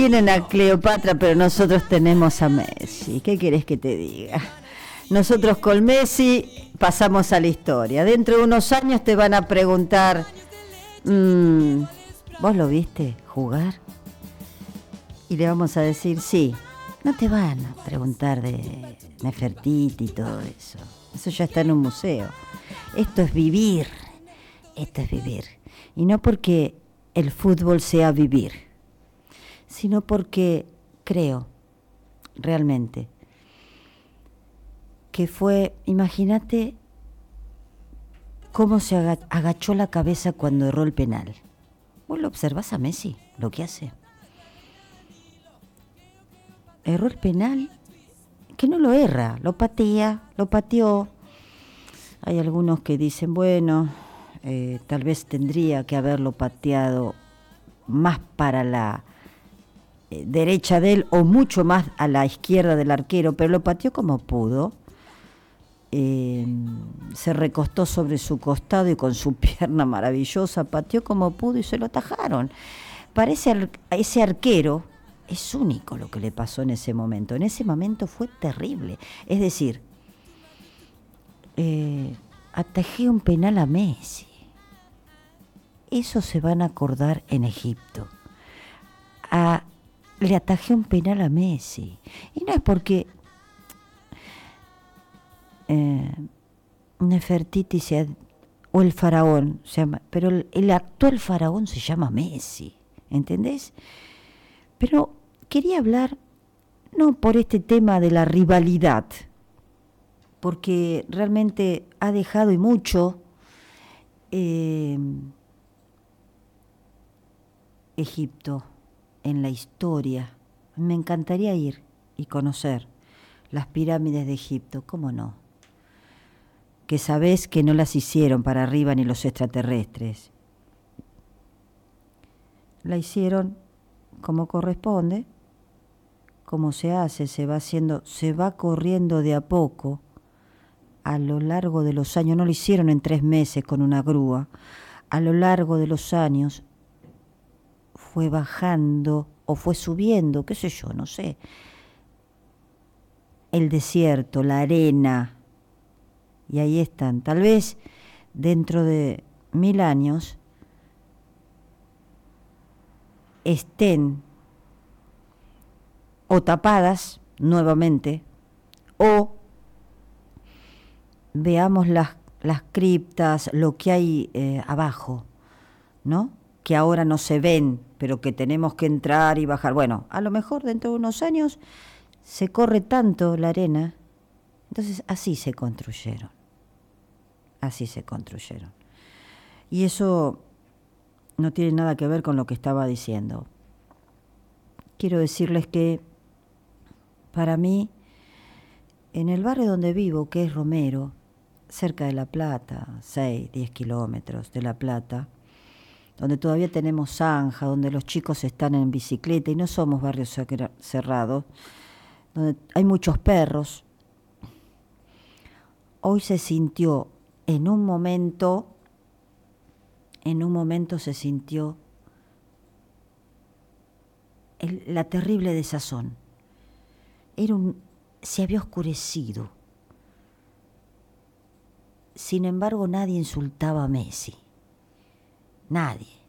Tienen a Cleopatra, pero nosotros tenemos a Messi. ¿Qué querés que te diga? Nosotros con Messi pasamos a la historia. Dentro de unos años te van a preguntar, ¿vos lo viste jugar? Y le vamos a decir, sí. No te van a preguntar de Nefertiti y todo eso. Eso ya está en un museo. Esto es vivir. Esto es vivir. Y no porque el fútbol sea vivir, sino porque creo, realmente, que fue, imagínate cómo se agachó la cabeza cuando erró el penal. Vos lo observás a Messi, lo que hace. Erró el penal, que no lo erra, lo patea, lo pateó. Hay algunos que dicen, bueno, tal vez tendría que haberlo pateado más para la derecha de él o mucho más a la izquierda del arquero, pero lo pateó como pudo. Se recostó sobre su costado y con su pierna maravillosa pateó como pudo y se lo atajaron. Parece ese arquero es único lo que le pasó en ese momento. En ese momento fue terrible. Es decir, atajé un penal a Messi. Eso se van a acordar en Egipto. Le atajé un penal a Messi. Y no es porque Nefertiti o el faraón se llama, pero el actual faraón se llama Messi, ¿entendés? Pero quería hablar no por este tema de la rivalidad, porque realmente ha dejado y mucho Egipto en la historia. Me encantaría ir y conocer las pirámides de Egipto, ¿cómo no? Que sabés que no las hicieron para arriba ni los extraterrestres. La hicieron como corresponde, como se hace, se va haciendo, se va corriendo de a poco a lo largo de los años. No lo hicieron en 3 meses con una grúa. A lo largo de los años fue bajando o fue subiendo, qué sé yo, no sé. El desierto, la arena, y ahí están. Tal vez dentro de 1000 años estén o tapadas nuevamente o veamos las criptas, lo que hay abajo, ¿no? Que ahora no se ven, pero que tenemos que entrar y bajar. Bueno, a lo mejor dentro de unos años se corre tanto la arena, entonces así se construyeron. Así se construyeron. Y eso no tiene nada que ver con lo que estaba diciendo. Quiero decirles que para mí, en el barrio donde vivo, que es Romero, cerca de La Plata, 6, 10 kilómetros de La Plata, donde todavía tenemos zanja, donde los chicos están en bicicleta y no somos barrios cerrados, donde hay muchos perros, hoy se sintió en un momento se sintió la terrible desazón. Se había oscurecido. Sin embargo, nadie insultaba a Messi. Nadie.